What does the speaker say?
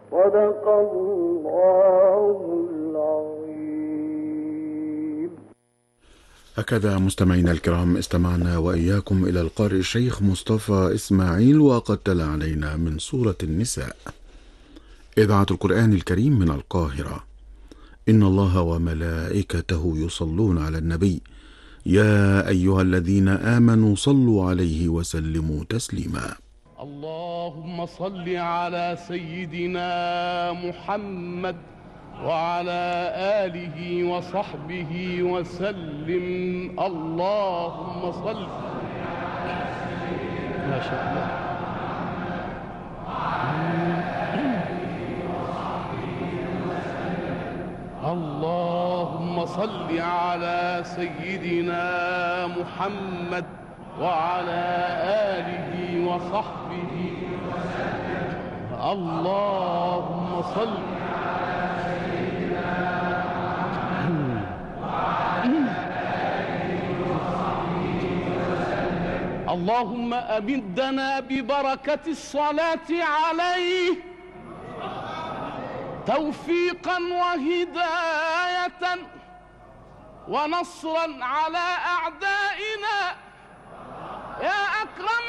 صدق الله العظيم. هكذا مستمعينا الكرام استمعنا وإياكم إلى القارئ الشيخ مصطفى إسماعيل، وقد تلا علينا من سورة النساء. إذاعة القرآن الكريم من القاهرة. إن الله وملائكته يصلون على النبي يا أيها الذين آمنوا صلوا عليه وسلموا تسليما. اللهم صل على سيدنا محمد وعلى آله وصحبه وسلم. اللهم صل. ما شاء الله. اللهم صل على سيدنا محمد وعلى آله وصحبه وسلم. اللهم صل. اللهم أمدنا ببركة الصلاة عليه توفيقا وهداية ونصرا على أعدائنا يا أكرم